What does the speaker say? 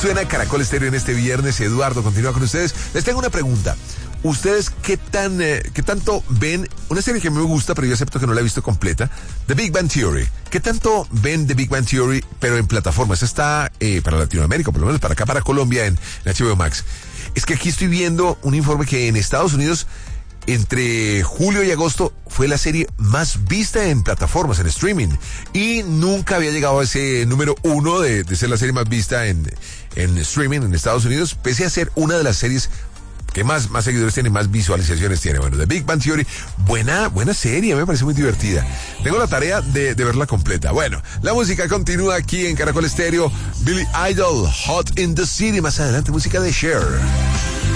Suena Caracol Estéreo en este viernes. Eduardo continúa con ustedes. Les tengo una pregunta. ¿Ustedes qué tanto ven una serie que me gusta, pero yo acepto que no la he visto completa? The Big Bang Theory. ¿Qué tanto ven The Big Bang Theory, pero en plataformas? Está para Latinoamérica, por lo menos para acá, para Colombia, en HBO Max. Es que aquí estoy viendo un informe que en Estados Unidos, entre julio y agosto, fue la serie más vista en plataformas, en streaming. Y nunca había llegado a ese número 1 de ser la serie más vista en streaming en Estados Unidos, pese a ser una de las series que más seguidores tiene, más visualizaciones tiene. Bueno, The Big Bang Theory, buena serie, me parece muy divertida. Tengo la tarea de verla completa. Bueno, la música continúa aquí en Caracol Estéreo. Billy Idol, Hot in the City. Más adelante, música de Cher.